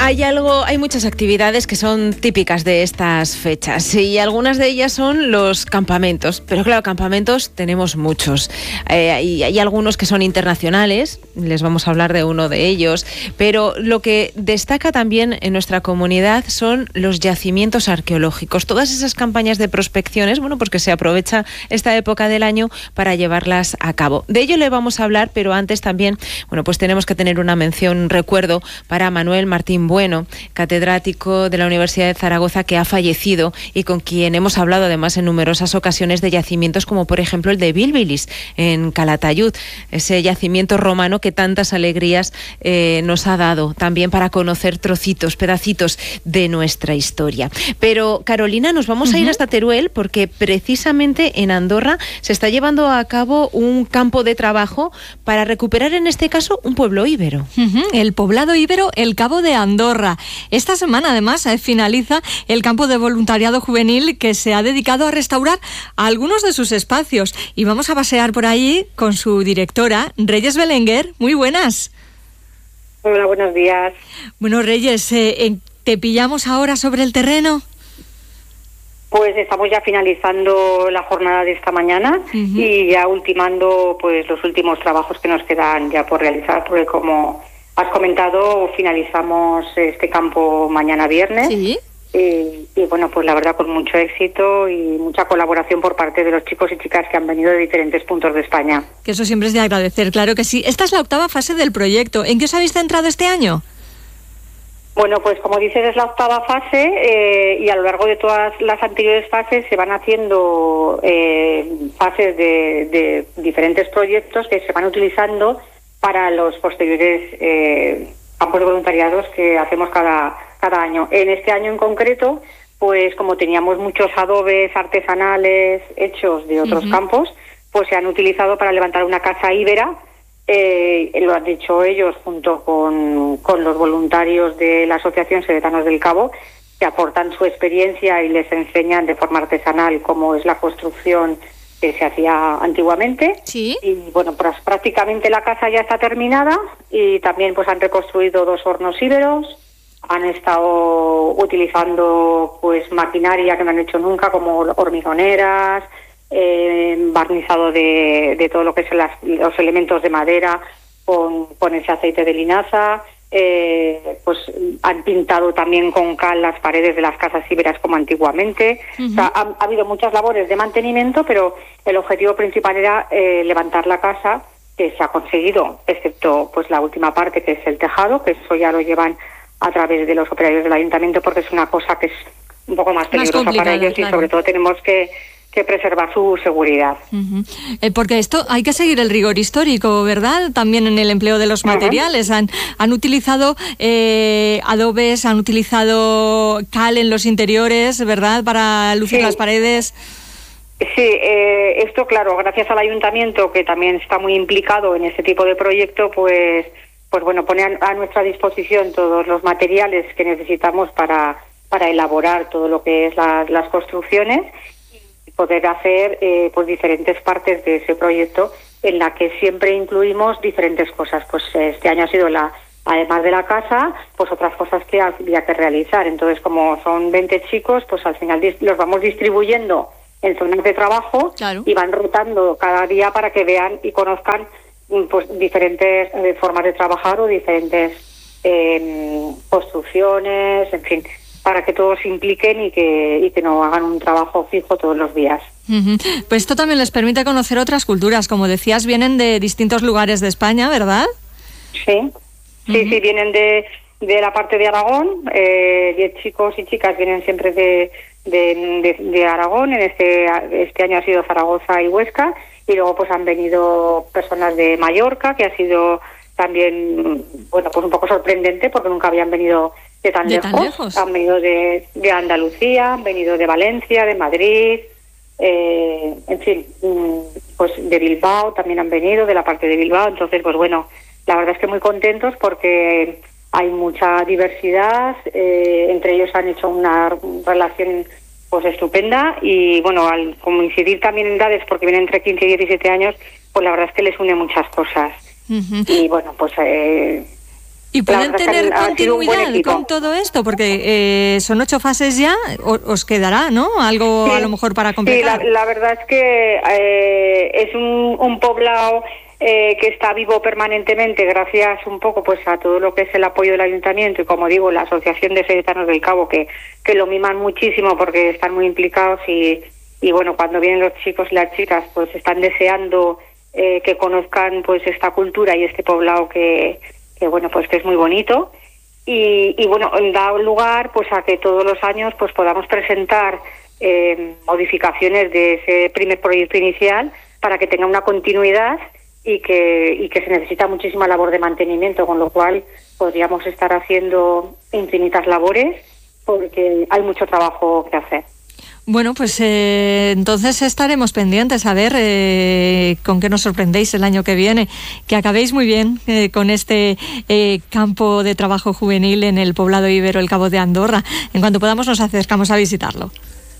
Hay muchas actividades que son típicas de estas fechas y algunas de ellas son los campamentos, pero claro, campamentos tenemos muchos. Hay algunos que son internacionales, les vamos a hablar de uno de ellos, pero lo que destaca también en nuestra comunidad son los yacimientos arqueológicos, todas esas campañas de prospecciones, pues que se aprovecha esta época del año para llevarlas a cabo. De ello le vamos a hablar, pero antes también, pues tenemos que tener una mención, un recuerdo para Manuel Martín Bueno, catedrático de la Universidad de Zaragoza, que ha fallecido y con quien hemos hablado además en numerosas ocasiones de yacimientos como por ejemplo el de Bilbilis en Calatayud, ese yacimiento romano que tantas alegrías nos ha dado también para conocer trocitos, pedacitos de nuestra historia. Pero Carolina, nos vamos a ir hasta Teruel porque precisamente en Andorra se está llevando a cabo un campo de trabajo para recuperar en este caso un pueblo íbero. El poblado íbero El Cabo de Andorra. Esta semana, además, finaliza el campo de voluntariado juvenil que se ha dedicado a restaurar algunos de sus espacios. Y vamos a pasear por ahí con su directora, Reyes Belenguer. Muy buenas. Hola, buenos días. Bueno, Reyes, ¿te pillamos ahora sobre el terreno? Pues estamos ya finalizando la jornada de esta mañana y ya ultimando pues los últimos trabajos que nos quedan ya por realizar, porque como has comentado, finalizamos este campo mañana viernes. Sí. Y bueno, pues la verdad con mucho éxito y mucha colaboración por parte de los chicos y chicas que han venido de diferentes puntos de España. Que eso siempre es de agradecer, claro que sí. Esta es la 8ª fase del proyecto. ¿En qué os habéis centrado este año? Bueno, pues como dices, es la 8ª fase y a lo largo de todas las anteriores fases se van haciendo fases de diferentes proyectos que se van utilizando para los posteriores campos de voluntariados que hacemos cada año. En este año en concreto, pues como teníamos muchos adobes artesanales hechos de otros campos, pues se han utilizado para levantar una casa íbera. Lo han dicho ellos junto con los voluntarios de la Asociación Sedetanos del Cabo, que aportan su experiencia y les enseñan de forma artesanal cómo es la construcción que se hacía antiguamente. Sí. Y bueno, pues prácticamente la casa ya está terminada y también pues han reconstruido 2 hornos íberos, han estado utilizando pues maquinaria que no han hecho nunca, como hormigoneras, barnizado de todo lo que son los elementos de madera con ese aceite de linaza. Pues han pintado también con cal las paredes de las casas íberas como antiguamente. O sea, ha habido muchas labores de mantenimiento, pero el objetivo principal era levantar la casa, que se ha conseguido, excepto pues la última parte, que es el tejado, que eso ya lo llevan a través de los operarios del ayuntamiento, porque es una cosa que es un poco más peligrosa para ellos, claro. Y sobre todo tenemos que preservar su seguridad. Porque esto hay que seguir el rigor histórico, ¿verdad? También en el empleo de los materiales. Han utilizado adobes, han utilizado cal en los interiores, ¿verdad? Para lucir las paredes. Sí, esto claro, gracias al ayuntamiento, que también está muy implicado en este tipo de proyecto, pues bueno, pone a nuestra disposición todos los materiales que necesitamos para elaborar todo lo que es las construcciones, poder hacer pues diferentes partes de ese proyecto en la que siempre incluimos diferentes cosas. Pues este año ha sido además de la casa, pues otras cosas que había que realizar. Entonces, como son 20 chicos, pues al final los vamos distribuyendo en zonas de trabajo. Claro. Y van rotando cada día para que vean y conozcan pues diferentes formas de trabajar o diferentes construcciones, en fin, para que todos se impliquen y que no hagan un trabajo fijo todos los días. Pues esto también les permite conocer otras culturas. Como decías, vienen de distintos lugares de España, ¿verdad? Sí, sí, vienen de la parte de Aragón. 10 chicos y chicas vienen siempre de Aragón. En este año ha sido Zaragoza y Huesca. Y luego pues han venido personas de Mallorca, que ha sido también, bueno, pues un poco sorprendente porque nunca habían venido de tan lejos. Han venido de Andalucía, han venido de Valencia, de Madrid, en fin, pues de Bilbao también han venido, de la parte de Bilbao. Entonces, pues bueno, la verdad es que muy contentos porque hay mucha diversidad, entre ellos han hecho una relación pues estupenda y bueno, al coincidir también en edades, porque vienen entre 15 y 17 años, pues la verdad es que les une muchas cosas. Y bueno, pues ¿Y pueden tener continuidad con todo esto? Porque son 8 fases ya, os quedará, ¿no? Algo sí, a lo mejor para completar. Sí, la verdad es que es un poblado que está vivo permanentemente gracias un poco pues a todo lo que es el apoyo del ayuntamiento y, como digo, la Asociación de Salesianos del Cabo, que lo miman muchísimo porque están muy implicados y bueno, cuando vienen los chicos y las chicas pues están deseando que conozcan pues esta cultura y este poblado que bueno, pues que es muy bonito y bueno, da lugar pues a que todos los años pues podamos presentar modificaciones de ese primer proyecto inicial para que tenga una continuidad y que se necesita muchísima labor de mantenimiento, con lo cual podríamos estar haciendo infinitas labores porque hay mucho trabajo que hacer. Bueno, pues entonces estaremos pendientes a ver con qué nos sorprendéis el año que viene. Que acabéis muy bien con este campo de trabajo juvenil en el poblado íbero, el Cabo de Andorra. En cuanto podamos nos acercamos a visitarlo.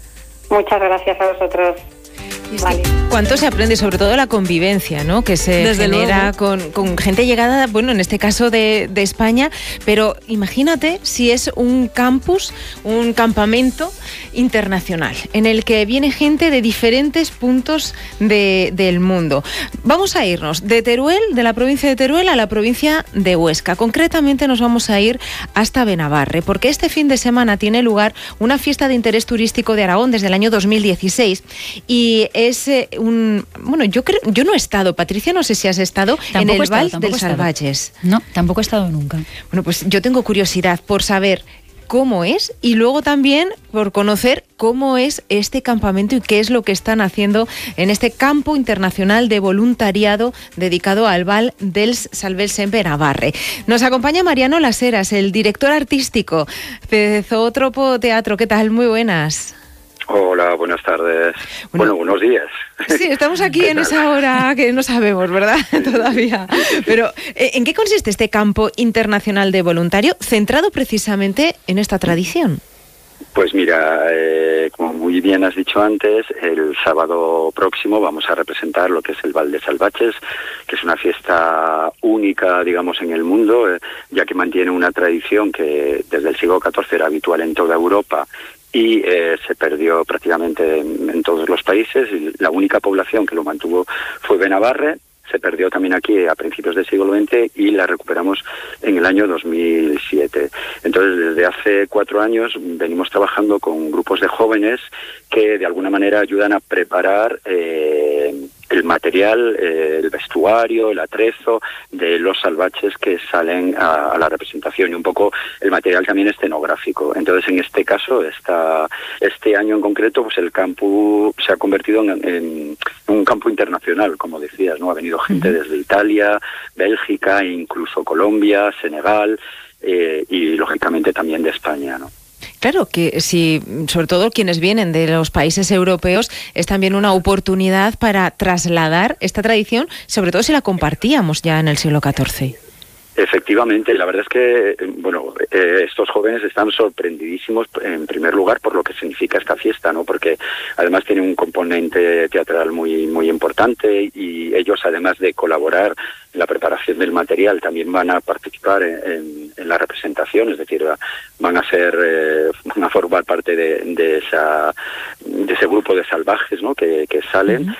Muchas gracias a vosotros. Vale. ¿Cuánto se aprende, sobre todo la convivencia, ¿no? Que se Desde genera con gente llegada, bueno, en este caso de España, pero imagínate si es un campus, un campamento internacional, en el que viene gente de diferentes puntos del mundo. Vamos a irnos de Teruel, de la provincia de Teruel, a la provincia de Huesca. Concretamente nos vamos a ir hasta Benabarre, porque este fin de semana tiene lugar una fiesta de interés turístico de Aragón desde el año 2016 y es bueno, yo no he estado, Patricia, no sé si has estado en el Val del Salvalles. No, tampoco he estado nunca. Bueno, pues yo tengo curiosidad por saber cómo es y luego también por conocer cómo es este campamento y qué es lo que están haciendo en este campo internacional de voluntariado dedicado al Val del Salvalles en Benabarre. Nos acompaña Mariano Las Heras, el director artístico de Zoótropo Teatro. ¿Qué tal? Muy buenas. Hola, buenas tardes. Bueno, buenos días. Sí, estamos aquí en esa hora que no sabemos, ¿verdad? Todavía. Pero, ¿en qué consiste este campo internacional de voluntario centrado precisamente en esta tradición? Pues mira, como muy bien has dicho antes, el sábado próximo vamos a representar lo que es el Val de Salvalles, que es una fiesta única, digamos, en el mundo, ya que mantiene una tradición que desde el siglo XIV era habitual en toda Europa y se perdió prácticamente en todos los países. Y la única población que lo mantuvo fue Benabarre. Se perdió también aquí a principios del siglo XX y la recuperamos en el año 2007. Entonces, desde hace 4 años venimos trabajando con grupos de jóvenes que de alguna manera ayudan a preparar el material, el vestuario, el atrezo de los salvajes que salen a la representación y un poco el material también escenográfico. Entonces, en este caso, este año en concreto, pues el campo se ha convertido en un campo internacional, como decías, ¿no? Ha venido gente desde Italia, Bélgica, incluso Colombia, Senegal y lógicamente también de España, ¿no? Claro, que si, sobre todo quienes vienen de los países europeos, es también una oportunidad para trasladar esta tradición, sobre todo si la compartíamos ya en el siglo XIV. Efectivamente, la verdad es que bueno, estos jóvenes están sorprendidísimos en primer lugar por lo que significa esta fiesta, ¿no? Porque además tiene un componente teatral muy importante y ellos, además de colaborar en la preparación del material, también van a participar en la representación, es decir, van a formar parte de ese grupo de salvajes, ¿no? que salen.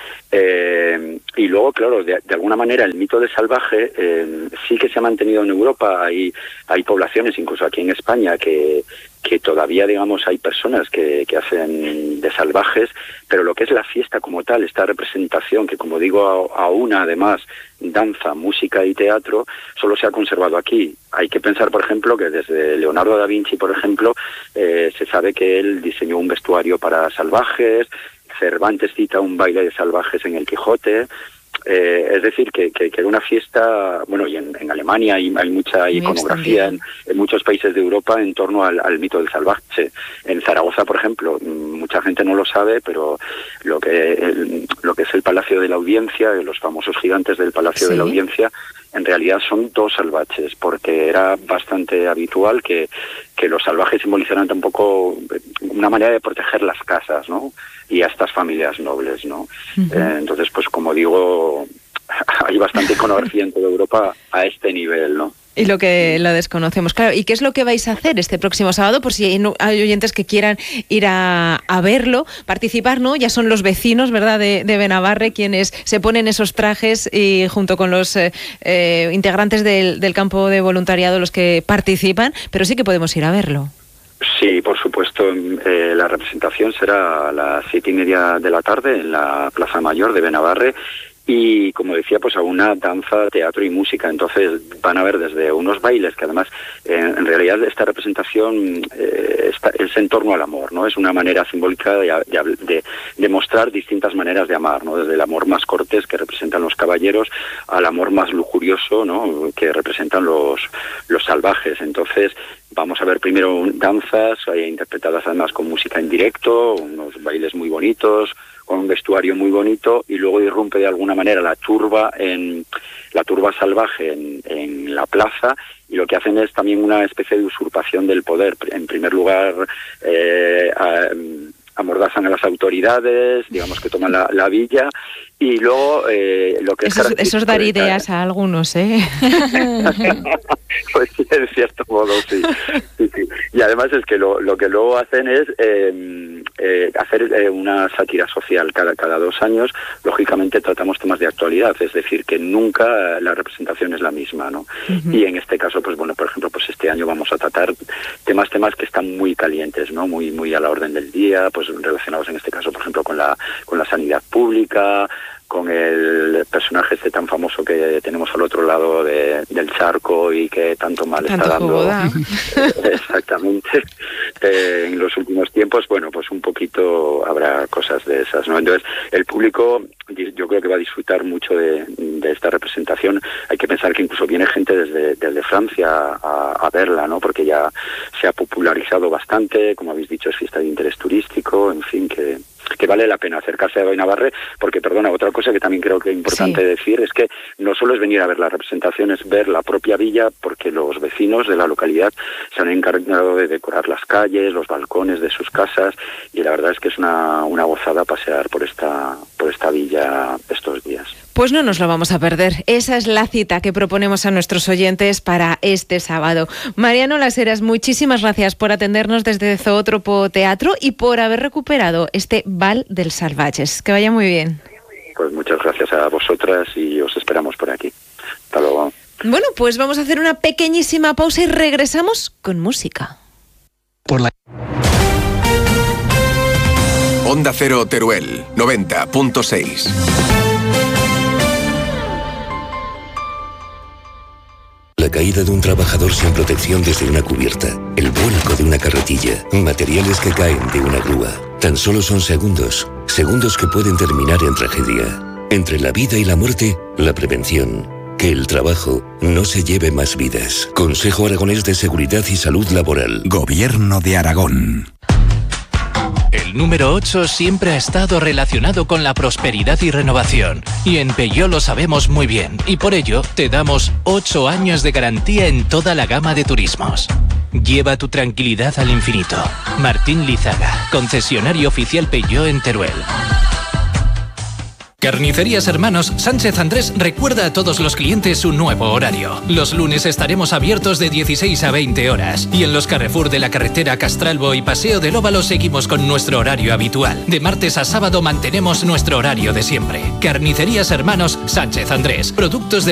Y luego, claro, de alguna manera el mito de salvaje sí que se ha mantenido en Europa. Hay poblaciones, incluso aquí en España, que todavía, digamos, hay personas que hacen de salvajes, pero lo que es la fiesta como tal, esta representación, que como digo, aúna además danza, música y teatro, solo se ha conservado aquí. Hay que pensar, por ejemplo, que desde Leonardo da Vinci, por ejemplo, se sabe que él diseñó un vestuario para salvajes. Cervantes cita un baile de salvajes en el Quijote. Es decir, que era una fiesta, bueno, y en Alemania hay mucha iconografía en muchos países de Europa en torno al mito del salvaje. En Zaragoza, por ejemplo, mucha gente no lo sabe, pero lo que es el Palacio de la Audiencia, los famosos gigantes del Palacio de la Audiencia, en realidad son 2 salvajes, porque era bastante habitual que los salvajes simbolizaran tampoco una manera de proteger las casas, ¿no? Y a estas familias nobles, ¿no? Entonces, pues como digo, hay bastante iconografía en toda Europa a este nivel, ¿no? Y lo que lo desconocemos, claro. ¿Y qué es lo que vais a hacer este próximo sábado? Por si hay oyentes que quieran ir a verlo, participar, ¿no? Ya son los vecinos, ¿verdad?, de Benabarre quienes se ponen esos trajes y junto con los integrantes del campo de voluntariado los que participan, pero sí que podemos ir a verlo. Sí, por supuesto. La representación será a las 7:30 de la tarde en la Plaza Mayor de Benabarre. Y, como decía, pues a una danza, teatro y música. Entonces van a ver desde unos bailes, que además, en realidad, esta representación es en torno al amor, ¿no? Es una manera simbólica de mostrar distintas maneras de amar, ¿no? Desde el amor más cortés, que representan los caballeros, al amor más lujurioso, ¿no?, que representan los salvajes. Entonces vamos a ver primero danzas, interpretadas además con música en directo, unos bailes muy bonitos, con un vestuario muy bonito, y luego irrumpe de alguna manera la turba salvaje en la plaza, y lo que hacen es también una especie de usurpación del poder. En primer lugar, amordazan a las autoridades, digamos que toman la villa, y luego lo que eso es dar ideas a algunos, ¿eh? Pues sí, en cierto modo, sí. Y además es que lo que luego hacen es hacer una sátira social cada 2 años. Lógicamente tratamos temas de actualidad, es decir, que nunca la representación es la misma, ¿no? Uh-huh. Y en este caso, pues bueno, por ejemplo, pues este año vamos a tratar temas que están muy calientes, ¿no? Muy a la orden del día, pues relacionados en este caso, por ejemplo, con la sanidad pública, con el personaje tan famoso que tenemos al otro lado del charco y que tanto mal está dando. Exactamente. En los últimos tiempos, bueno, pues un poquito habrá cosas de esas, ¿no? Entonces, el público, yo creo que va a disfrutar mucho de esta representación. Hay que pensar que incluso viene gente desde Francia a verla, ¿no? Porque ya se ha popularizado bastante, como habéis dicho, es fiesta de interés turístico, en fin, que vale la pena acercarse a Benabarre, porque, perdona, otra cosa que también creo que es importante decir es que no solo es venir a ver la representación, es ver la propia villa, porque los vecinos de la localidad se han encargado de decorar las calles, los balcones de sus casas, y la verdad es que es una gozada pasear por esta villa estos días. Pues no nos lo vamos a perder. Esa es la cita que proponemos a nuestros oyentes para este sábado. Mariano Las Heras, muchísimas gracias por atendernos desde Zoótropo Teatro y por haber recuperado este Bal dels Salvatges. Que vaya muy bien. Pues muchas gracias a vosotras y os esperamos por aquí. Hasta luego. Bueno, pues vamos a hacer una pequeñísima pausa y regresamos con música. Onda Cero Teruel, 90.6. La caída de un trabajador sin protección desde una cubierta, el vuelco de una carretilla, materiales que caen de una grúa. Tan solo son segundos que pueden terminar en tragedia. Entre la vida y la muerte, la prevención. Que el trabajo no se lleve más vidas. Consejo Aragonés de Seguridad y Salud Laboral. Gobierno de Aragón. El número 8 siempre ha estado relacionado con la prosperidad y renovación. Y en Peugeot lo sabemos muy bien. Y por ello, te damos 8 años de garantía en toda la gama de turismos. Lleva tu tranquilidad al infinito. Martín Lizaga, concesionario oficial Peugeot en Teruel. Carnicerías Hermanos Sánchez Andrés recuerda a todos los clientes su nuevo horario. Los lunes estaremos abiertos de 16 a 20 horas y en los Carrefour de la carretera Castralbo y Paseo del Óvalo seguimos con nuestro horario habitual. De martes a sábado mantenemos nuestro horario de siempre. Carnicerías Hermanos Sánchez Andrés. Productos de